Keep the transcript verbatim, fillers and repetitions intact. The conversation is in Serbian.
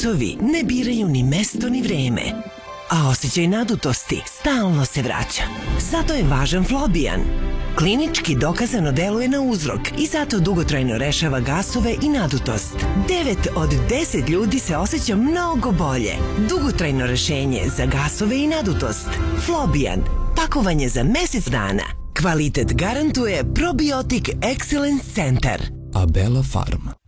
gasovi ne biraju ni mesto ni vreme, a osjećaj nadutosti stalno se vraća. Zato je važan Flobian. Klinički dokazano deluje na uzrok i zato dugotrajno rešava gasove i nadutost. devet od deset ljudi se osjeća mnogo bolje. Dugotrajno rešenje za gasove i nadutost. Flobian. Pakovanje za mesec dana. Kvalitet garantuje Probiotik Excellence Centar. Abela Farm.